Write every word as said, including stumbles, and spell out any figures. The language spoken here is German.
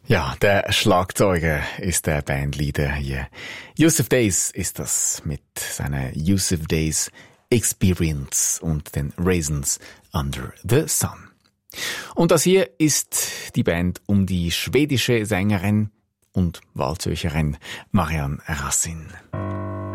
Ja, der Schlagzeuger ist der Bandleader hier. Yusuf Days ist das mit seiner Yusuf Days Experience und den Raisins Under the Sun. Und das hier ist die Band um die schwedische Sängerin und Waldzürcherin Marianne Rassin.